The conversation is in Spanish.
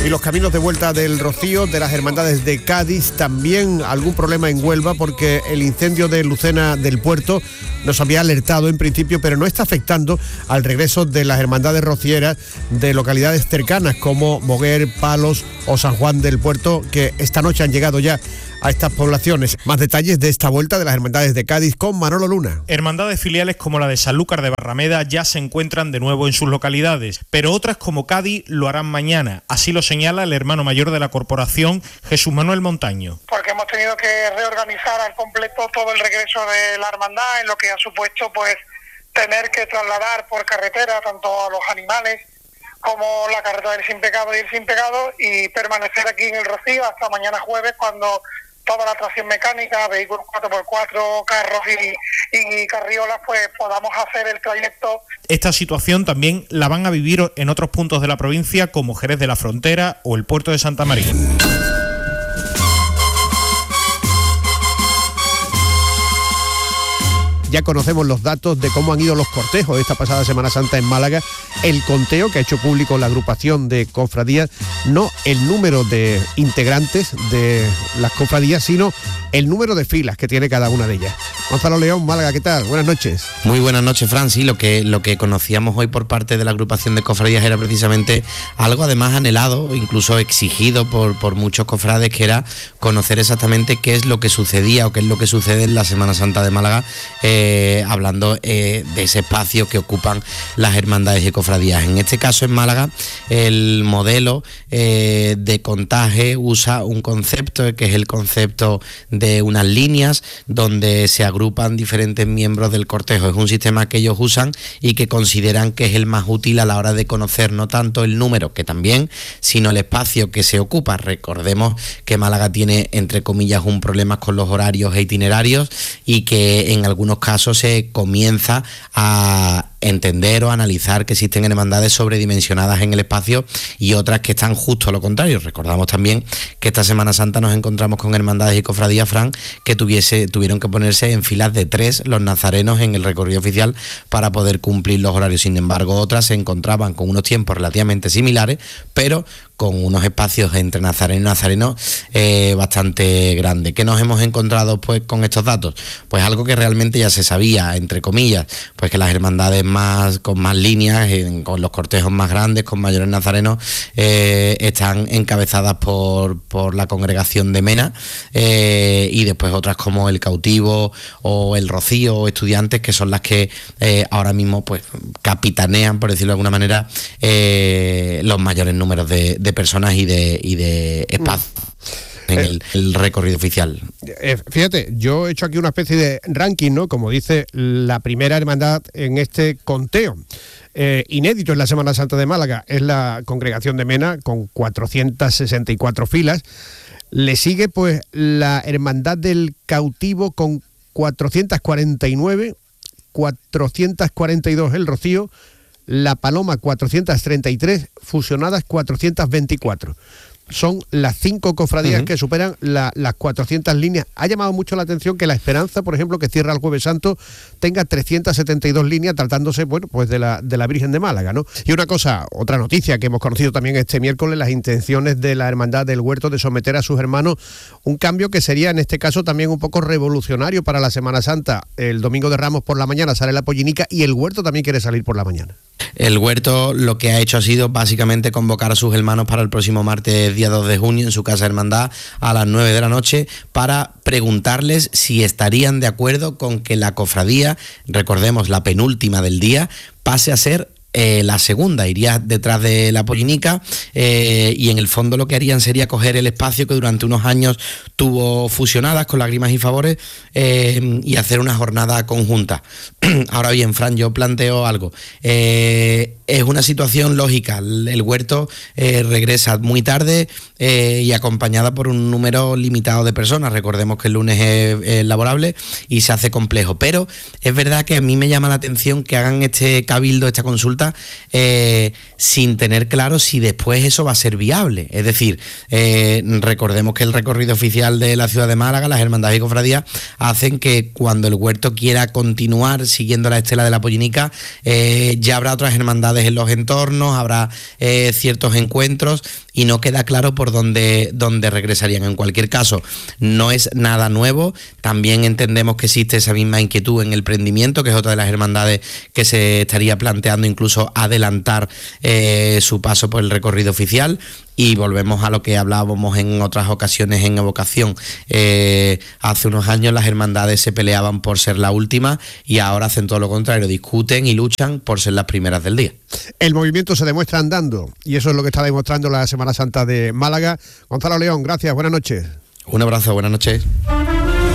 Y los caminos de vuelta del Rocío, de las hermandades de Cádiz, también algún problema en Huelva, porque el incendio de Lucena del Puerto nos había alertado en principio, pero no está afectando al regreso de las hermandades rocieras de localidades cercanas como Moguer, Palos o San Juan del Puerto, que esta noche han llegado ya a estas poblaciones. Más detalles de esta vuelta de las hermandades de Cádiz con Manolo Luna. Hermandades filiales como la de Sanlúcar de Barrameda ya se encuentran de nuevo en sus localidades, pero otras como Cádiz lo harán mañana. Así lo señala el hermano mayor de la corporación, Jesús Manuel Montaño. Porque hemos tenido que reorganizar al completo todo el regreso de la hermandad, en lo que ha supuesto pues tener que trasladar por carretera tanto a los animales como la carretera del Sin Pecado y el Sin Pecado, y permanecer aquí en el Rocío hasta mañana jueves, cuando toda la tracción mecánica, vehículos 4x4, carros y carriolas, pues podamos hacer el trayecto. Esta situación también la van a vivir en otros puntos de la provincia, como Jerez de la Frontera o el puerto de Santa María. Ya conocemos los datos de cómo han ido los cortejos esta pasada Semana Santa en Málaga. El conteo que ha hecho público la agrupación de cofradías, no el número de integrantes de las cofradías, sino el número de filas que tiene cada una de ellas. Gonzalo León, Málaga, ¿qué tal? Buenas noches. Muy buenas noches, Fran. Sí, lo que conocíamos hoy por parte de la agrupación de cofradías era precisamente algo además anhelado, incluso exigido por muchos cofrades, que era conocer exactamente qué es lo que sucedía o qué es lo que sucede en la Semana Santa de Málaga, hablando de ese espacio que ocupan las hermandades y cofradías. En este caso, en Málaga, el modelo de contaje usa un concepto que es el concepto de unas líneas donde se agrupan diferentes miembros del cortejo. Es un sistema que ellos usan y que consideran que es el más útil a la hora de conocer no tanto el número, que también, sino el espacio que se ocupa. Recordemos que Málaga tiene, entre comillas, un problema con los horarios e itinerarios, y que en algunos casos se comienza a entender o analizar que existen hermandades sobredimensionadas en el espacio y otras que están justo a lo contrario. Recordamos también que esta Semana Santa nos encontramos con hermandades y cofradías, Fran, que tuvieron que ponerse en filas de 3 los nazarenos en el recorrido oficial para poder cumplir los horarios. Sin embargo, otras se encontraban con unos tiempos relativamente similares, pero con unos espacios entre nazareno y nazareno bastante grandes. ¿Qué nos hemos encontrado pues con estos datos? Pues algo que realmente ya se sabía, entre comillas, pues que las hermandades con más líneas, con los cortejos más grandes, con mayores nazarenos, están encabezadas por la congregación de Mena, y después otras como el Cautivo o el Rocío o Estudiantes, que son las que ahora mismo pues capitanean, por decirlo de alguna manera, los mayores números de personas y de espacio en el recorrido oficial. Fíjate, yo he hecho aquí una especie de ranking, ¿no? Como dice la primera hermandad en este conteo. Inédito en la Semana Santa de Málaga es la congregación de Mena, con 464 filas. Le sigue pues la hermandad del Cautivo con 449, 442 el Rocío, la Paloma 433, fusionadas 424. Son las 5 cofradías que superan las 400 líneas. Ha llamado mucho la atención que la Esperanza, por ejemplo, que cierra el Jueves Santo, tenga 372 líneas, tratándose, bueno, pues de la Virgen de Málaga, ¿no? Y otra noticia que hemos conocido también este miércoles, las intenciones de la Hermandad del Huerto de someter a sus hermanos, un cambio que sería en este caso también un poco revolucionario para la Semana Santa. El Domingo de Ramos por la mañana sale la pollinica y el Huerto también quiere salir por la mañana. El Huerto lo que ha hecho ha sido básicamente convocar a sus hermanos para el próximo martes, día 2 de junio, en su casa hermandad a las 9 de la noche, para preguntarles si estarían de acuerdo con que la cofradía, recordemos la penúltima del día, pase a ser la segunda, iría detrás de la pollinica, y en el fondo lo que harían sería coger el espacio que durante unos años tuvo fusionadas con Lágrimas y Favores, y hacer una jornada conjunta. Ahora bien, Fran, yo planteo algo. Es una situación lógica. El Huerto regresa muy tarde y acompañada por un número limitado de personas. Recordemos que el lunes es laborable y se hace complejo. Pero es verdad que a mí me llama la atención que hagan este cabildo, esta consulta, Santa, sin tener claro si después eso va a ser viable. Es decir, recordemos que el recorrido oficial de la ciudad de Málaga, las hermandades y cofradías, hacen que cuando el huerto quiera continuar siguiendo la estela de la Pollinica, ya habrá otras hermandades en los entornos, habrá ciertos encuentros y no queda claro por dónde regresarían. En cualquier caso, no es nada nuevo. También entendemos que existe esa misma inquietud en el Prendimiento, que es otra de las hermandades que se estaría planteando incluso adelantar su paso por el recorrido oficial. Y volvemos a lo que hablábamos en otras ocasiones en Evocación. Hace unos años las hermandades se peleaban por ser la última y ahora hacen todo lo contrario, discuten y luchan por ser las primeras del día. El movimiento se demuestra andando y eso es lo que está demostrando la Semana Santa de Málaga. Gonzalo León, gracias, buenas noches. Un abrazo, buenas noches.